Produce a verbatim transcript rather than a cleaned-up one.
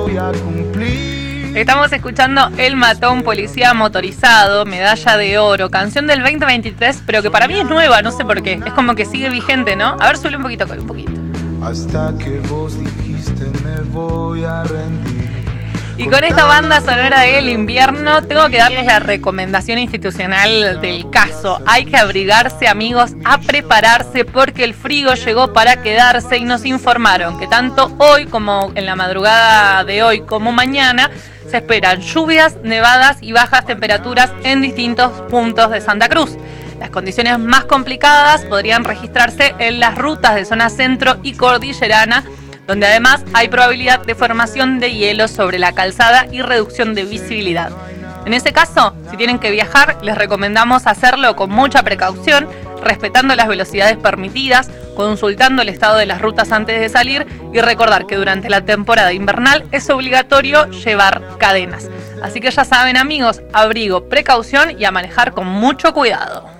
voy a cumplir. Estamos escuchando El Matón, Policía Motorizado, Medalla de Oro, canción del veinte veintitrés, pero que para mí es nueva, no sé por qué. Es como que sigue vigente, ¿no? A ver, sube un poquito, un poquito. Hasta que vos dijiste me voy a rendir. Y con esta banda sonora del invierno tengo que darles la recomendación institucional del caso. Hay que abrigarse, amigos, a prepararse porque el frío llegó para quedarse y nos informaron que tanto hoy como en la madrugada de hoy como mañana se esperan lluvias, nevadas y bajas temperaturas en distintos puntos de Santa Cruz. Las condiciones más complicadas podrían registrarse en las rutas de zona centro y cordillerana, donde además hay probabilidad de formación de hielo sobre la calzada y reducción de visibilidad. En ese caso, si tienen que viajar, les recomendamos hacerlo con mucha precaución, respetando las velocidades permitidas, consultando el estado de las rutas antes de salir y recordar que durante la temporada invernal es obligatorio llevar cadenas. Así que ya saben, amigos, abrigo, precaución y a manejar con mucho cuidado.